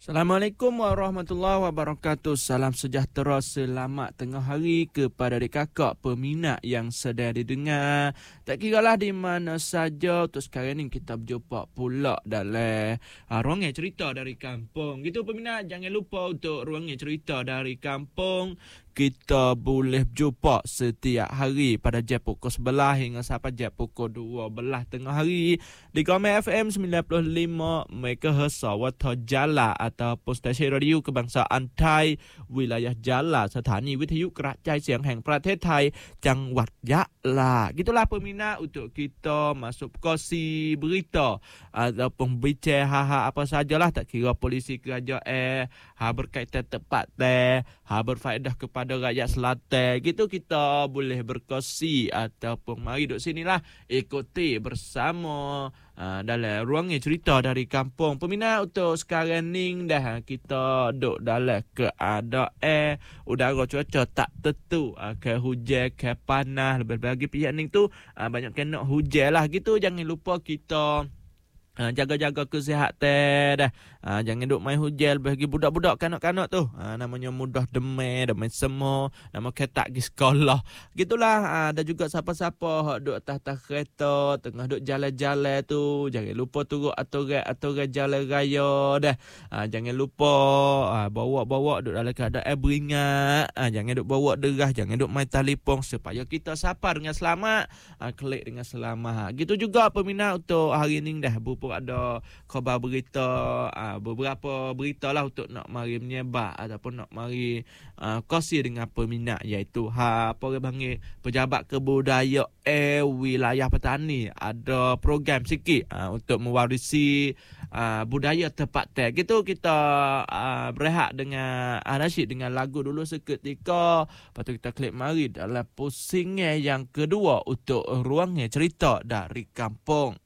Assalamualaikum warahmatullahi wabarakatuh. Salam sejahtera selamat tengah hari kepada adik kakak peminat yang sedang didengar. Tak kiralah di mana saja. Untuk sekarang ni kita berjumpa pula dalam ruangan cerita dari kampung. Gitu peminat, jangan lupa untuk ruangan cerita dari kampung. Kita boleh berjumpa setiap hari pada jam pukul 11 hingga sampai jam pukul 12 tengah hari di Komen FM 95 MHz Wata Jala ataupun stesen radio kebangsaan Thai wilayah Jala, Sthani Withayu Kerajaan Siang Hang Prates Thai จังหวัดยะลา. Gitulah peminat untuk kita masuk kosi berita ataupun bicara hal-hal apa sajalah, tak kira polisi kerajaan, berkaitan tepat berfaedah kepada rakyat selatan. Gitu kita boleh berkongsi ataupun mari duduk sinilah ikuti bersama dalam ruangan cerita dari kampung. Peminat, untuk sekarang ni dah kita duduk dalam keadaan udara cuaca tak tentu, ke hujan ke panas, lebih-lebih pihak ni tu banyak kena hujan lah. Gitu jangan lupa kita jaga-jaga kesihatan dah. Jangan duk main hujan bagi budak-budak kanak-kanak tu. Namanya mudah demam semua, nama ketak pergi sekolah. Gitulah. Ada juga siapa-siapa duk atas kereta tengah duk jalan-jalan tu, jangan lupa turut aturan jalan raya dah. Jangan lupa bawa duk dalam keadaan beringat. Jangan duk bawa derah, jangan duk main telefon supaya kita sampai dengan selamat, klik dengan selamat. Gitu juga peminat, untuk hari ni dah ada khabar berita, beberapa berita lah untuk nak mari menyebar ataupun nak mari kongsi dengan peminat, iaitu apa orang panggil pejabat kebudayaan wilayah petani ada program sikit untuk mewarisi budaya tempatan. Gitu kita berehat dengan nasyid dengan lagu dulu seketika, lepas tu kita klik mari dalam pusingan yang kedua untuk ruangnya cerita dari kampung.